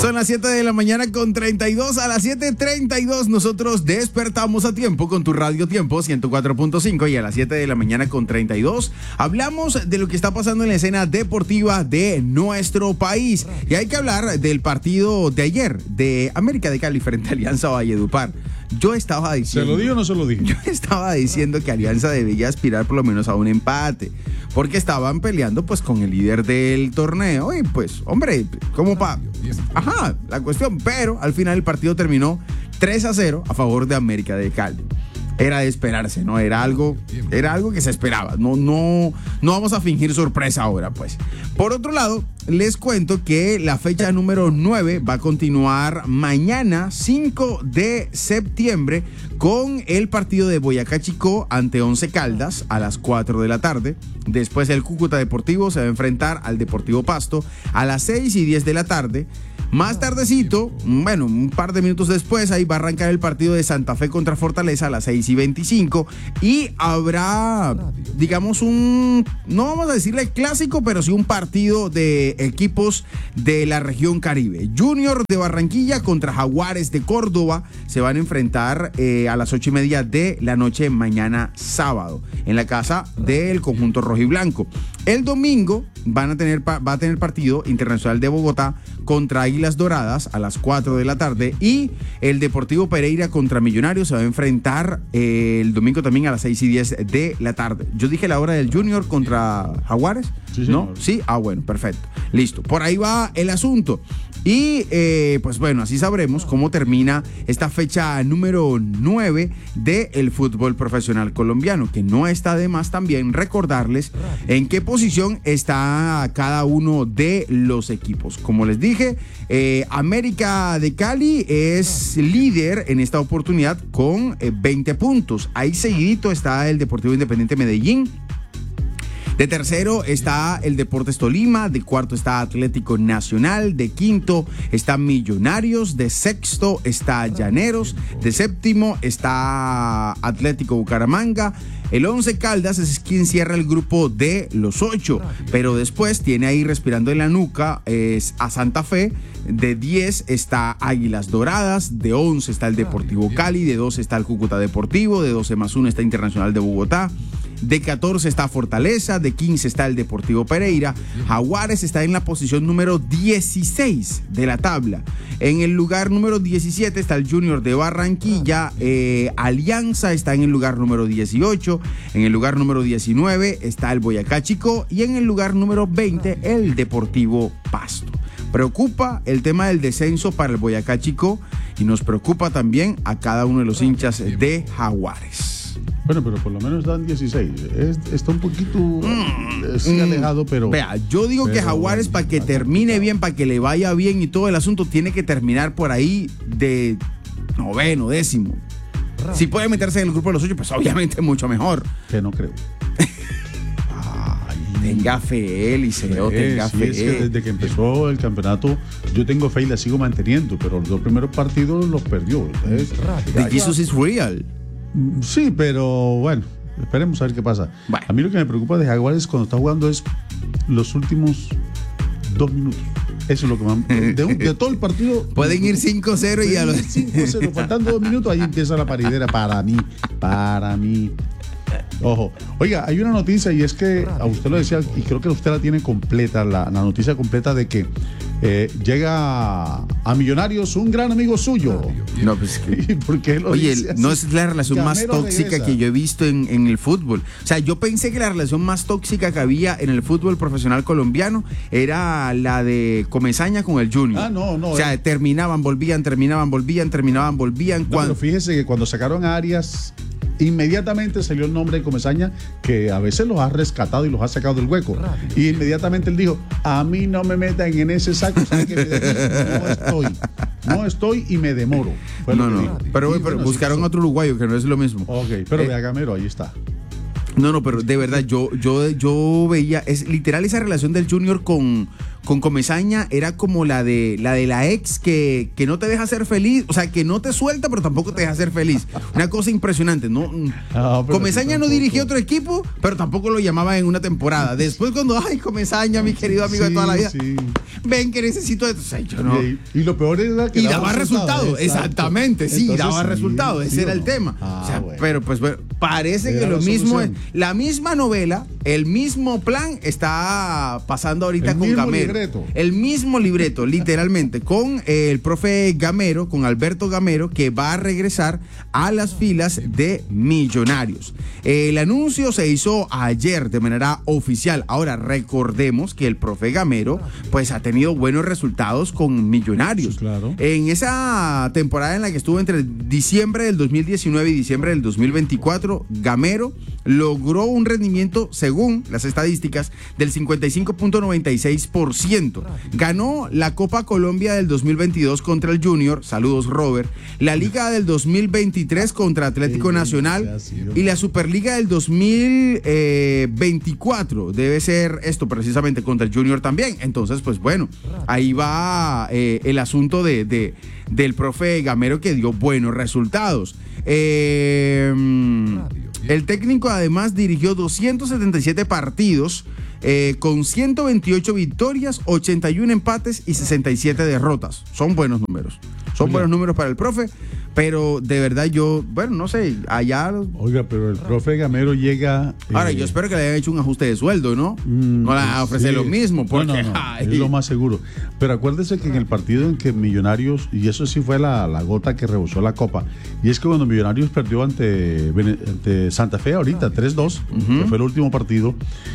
Son las 7 de la mañana con 32. A las 7:32 nosotros despertamos a tiempo con tu Radio Tiempo 104.5 y a las 7 de la mañana con 32 hablamos de lo que está pasando en la escena deportiva de nuestro país. Y hay que hablar del partido de ayer de América de Cali frente a Alianza Valledupar. Yo estaba diciendo... ¿Se lo dije o no se lo dije? Yo estaba diciendo que Alianza debía aspirar por lo menos a un empate, porque estaban peleando pues con el líder del torneo y pues, hombre, como Ajá, la cuestión, pero al final el partido terminó 3-0 a favor de América de Cali. Era de esperarse, ¿no? Era algo que se esperaba. No vamos a fingir sorpresa ahora, pues. Por otro lado, les cuento que la fecha número 9 va a continuar mañana, 5 de septiembre, con el partido de Boyacá Chicó ante Once Caldas a las 4 de la tarde. Después el Cúcuta Deportivo se va a enfrentar al Deportivo Pasto a las 6:10 de la tarde. Más tardecito, bueno, un par de minutos después, ahí va a arrancar el partido de Santa Fe contra Fortaleza a las 6:25 y habrá, digamos, no vamos a decirle clásico, pero sí un partido de equipos de la región Caribe. Junior de Barranquilla contra Jaguares de Córdoba se van a enfrentar a las 8:30 de la noche mañana sábado en la casa del conjunto rojiblanco. El domingo va a tener partido Internacional de Bogotá contra Águilas Doradas a las 4 de la tarde y el Deportivo Pereira contra Millonarios se va a enfrentar el domingo también a las 6:10 de la tarde. Yo dije la hora del Junior contra Jaguares, sí, ¿no? Sí, bueno, perfecto, listo, por ahí va el asunto. Y pues bueno, así sabremos cómo termina esta fecha número 9 del fútbol profesional colombiano, que no está de más también recordarles en qué posición está cada uno de los equipos. Como les dije, América de Cali es líder en esta oportunidad con 20 puntos. Ahí seguidito está el Deportivo Independiente Medellín. De tercero está el Deportes Tolima, de cuarto está Atlético Nacional, de quinto está Millonarios, de sexto está Llaneros, de séptimo está Atlético Bucaramanga. El Once Caldas es quien cierra el grupo de los 8, pero después tiene ahí respirando en la nuca a Santa Fe. De 10 está Águilas Doradas, de 11 está el Deportivo Cali, de 12 está el Cúcuta Deportivo, de 12+1 está Internacional de Bogotá. De 14 está Fortaleza, de 15 está el Deportivo Pereira. Jaguares está en la posición número 16 de la tabla. En el lugar número 17 está el Junior de Barranquilla. Alianza está en el lugar número 18. En el lugar número 19 está el Boyacá Chicó. Y en el lugar número 20 el Deportivo Pasto. Preocupa el tema del descenso para el Boyacá Chicó y nos preocupa también a cada uno de los hinchas de Jaguares. Bueno, pero por lo menos dan 16. Está un poquito alejado, pero... Vea, yo digo que Jaguares, para que termine bien, para que le vaya bien y todo el asunto, tiene que terminar por ahí de 9º, 10º. Si puede meterse en el grupo de los 8, pues obviamente mucho mejor. Que no creo. Tenga fe, Eliseo, tenga fe. Es que desde que empezó el campeonato, yo tengo fe y la sigo manteniendo, pero los 2 primeros partidos los perdió. The Jesus is real. Sí, pero bueno, esperemos a ver qué pasa. Bueno. A mí lo que me preocupa de Jaguares cuando está jugando es los últimos 2 minutos. Eso es lo que más... De todo el partido... Pueden ir 5-0 y a los... 5-0, faltando 2 minutos, ahí empieza la paridera para mí. Ojo, oiga, hay una noticia y es que a usted lo decía y creo que usted la tiene completa, la noticia completa de que llega a Millonarios un gran amigo suyo. No, pues ¿Y por qué lo dice así? No es la relación más tóxica regresa. que yo he visto en el fútbol. O sea, yo pensé que la relación más tóxica que había en el fútbol profesional colombiano era la de Comesaña con el Junior. No. O sea, terminaban, volvían. No, pero fíjese que cuando sacaron a Arias, inmediatamente salió el nombre de Comesaña, que a veces los ha rescatado y los ha sacado del hueco. Y inmediatamente él dijo, a mí no me metan en ese saco, que no estoy y me demoro. No, pero buscaron otro uruguayo, que no es lo mismo. Ok, pero vea Gamero, ahí está. No, pero de verdad, yo veía, es literal esa relación del Junior con con Comesaña era como la de la ex que no te deja ser feliz, o sea, que no te suelta, pero tampoco te deja ser feliz. Una cosa impresionante, ¿no? Comesaña no dirigió otro equipo, pero tampoco lo llamaba en una temporada. Después cuando, ay, Comesaña, mi querido amigo de toda la vida, ven que necesito esto. O sea, yo no. Y lo peor era que y daba resultado, exactamente, sí, entonces, daba resultado, ese era el tema. O sea, bueno. Pero pues bueno, parece que lo mismo es, la misma novela, el mismo plan está pasando ahorita con Gamero. El mismo libreto, literalmente, con el profe Gamero, con Alberto Gamero, que va a regresar a las filas de Millonarios. El anuncio se hizo ayer de manera oficial. Ahora recordemos que el profe Gamero pues ha tenido buenos resultados con Millonarios. Sí, claro. En esa temporada en la que estuvo entre diciembre del 2019 y diciembre del 2024, Gamero logró un rendimiento, según las estadísticas, del 55.96%. Ganó la Copa Colombia del 2022 contra el Junior, saludos Robert, la Liga del 2023 contra Atlético Nacional y la Superliga del 2024, debe ser esto precisamente, contra el Junior también. Entonces, pues bueno, ahí va el asunto del profe Gamero, que dio buenos resultados. El técnico además dirigió 277 partidos con 128 victorias, 81 empates y 67 derrotas. Son buenos números. Son buenos números para el profe, pero de verdad yo, bueno, no sé, allá... Oiga, pero el profe Gamero llega... Ahora, yo espero que le hayan hecho un ajuste de sueldo, ¿no? No le ofrecer sí. lo mismo, porque... No, es lo más seguro. Pero acuérdese que en el partido en que Millonarios, y eso sí fue la gota que rebosó la copa, y es que cuando Millonarios perdió ante Santa Fe ahorita, 3-2, que fue el último partido,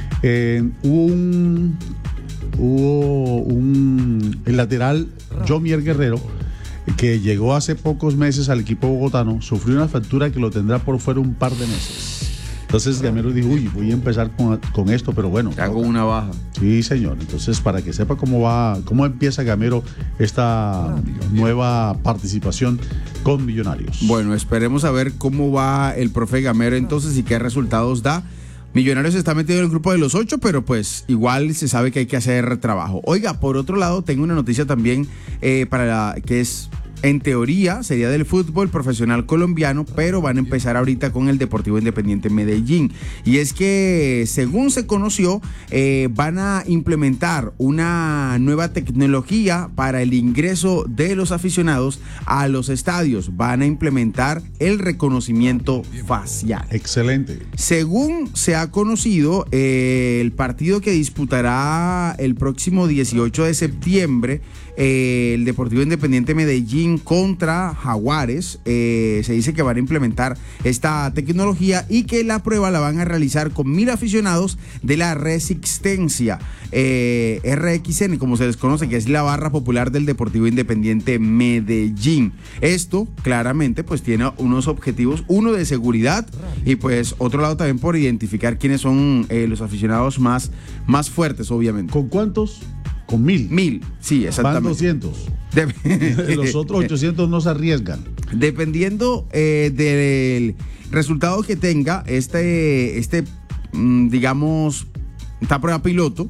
hubo el lateral Jomier Guerrero, que llegó hace pocos meses al equipo bogotano, sufrió una fractura que lo tendrá por fuera un par de meses. Entonces Gamero dijo, uy, voy a empezar con esto, pero bueno. Hago una baja. Sí, señor. Entonces, para que sepa cómo empieza Gamero esta nueva participación con Millonarios. Bueno, esperemos a ver cómo va el profe Gamero entonces y qué resultados da. Millonarios está metido en el grupo de los 8, pero pues igual se sabe que hay que hacer trabajo. Oiga, por otro lado, tengo una noticia también que es, en teoría, sería del fútbol profesional colombiano, pero van a empezar ahorita con el Deportivo Independiente Medellín. Y es que, según se conoció, van a implementar una nueva tecnología para el ingreso de los aficionados a los estadios. Van a implementar el reconocimiento facial. Excelente. Según se ha conocido, el partido que disputará el próximo 18 de septiembre, el Deportivo Independiente Medellín contra Jaguares, se dice que van a implementar esta tecnología y que la prueba la van a realizar con 1,000 aficionados de la Resistencia, RXN, como se les conoce, que es la barra popular del Deportivo Independiente Medellín. Esto claramente pues tiene unos objetivos, uno de seguridad y pues otro lado también por identificar quiénes son los aficionados más fuertes, obviamente. ¿Con cuántos? Con 1,000. 1,000, sí, exactamente. Van 200. Los otros 800 no se arriesgan. Dependiendo del resultado que tenga digamos, esta prueba piloto,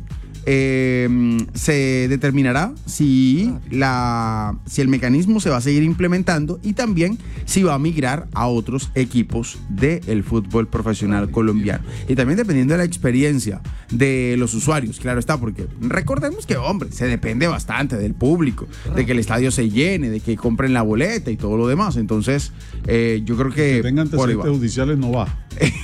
se determinará si el mecanismo se va a seguir implementando y también si va a migrar a otros equipos del fútbol profesional colombiano. Y también dependiendo de la experiencia de los usuarios, claro está, porque recordemos que, hombre, se depende bastante del público, de que el estadio se llene, de que compren la boleta y todo lo demás. Entonces, yo creo que tengan antecedentes judiciales no va.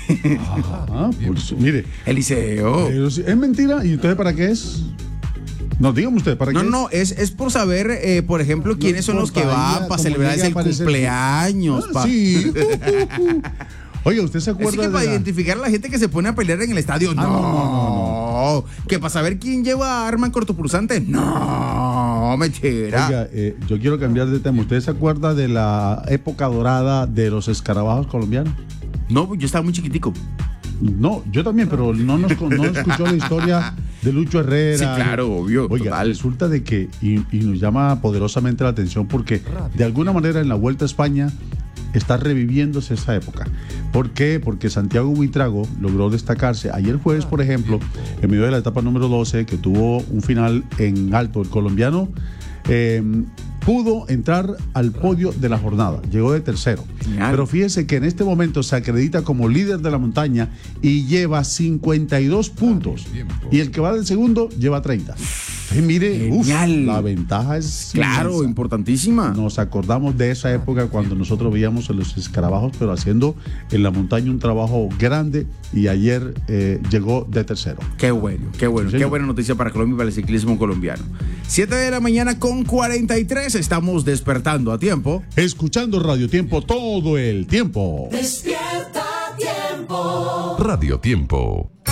Mire. Eliseo. Es mentira. ¿Y entonces para qué es? No, dígame usted, ¿para qué? No, es por saber, por ejemplo, quiénes son los que van para celebrar el cumpleaños. Sí. Oiga, ¿usted se acuerda? Así que para identificar a la gente que se pone a pelear en el estadio, no. Que para saber quién lleva arma cortopulsante, no, mentira. Oiga, yo quiero cambiar de tema. ¿Usted se acuerda de la época dorada de los escarabajos colombianos? No, yo estaba muy chiquitico. No, yo también, pero no escuchó la historia de Lucho Herrera. Sí, claro, obvio. Oiga, total. Resulta de que, y nos llama poderosamente la atención porque de alguna manera en la Vuelta a España está reviviéndose esa época. ¿Por qué? Porque Santiago Buitrago logró destacarse. Ayer jueves, por ejemplo, en medio de la etapa número 12, que tuvo un final en alto, el colombiano pudo entrar al podio de la jornada, llegó de tercero. Genial. Pero fíjese que en este momento se acredita como líder de la montaña y lleva 52 puntos. Y el que va del segundo lleva 30. Mire, la ventaja es claro, inmensa. Importantísima. Nos acordamos de esa época cuando nosotros veíamos a los escarabajos, pero haciendo en la montaña un trabajo grande, y ayer llegó de tercero. Qué bueno, qué bueno, qué buena noticia para Colombia y para el ciclismo colombiano. 7 de la mañana con 43, estamos despertando a tiempo. Escuchando Radio Tiempo todo el tiempo. Despierta Tiempo. Radio Tiempo.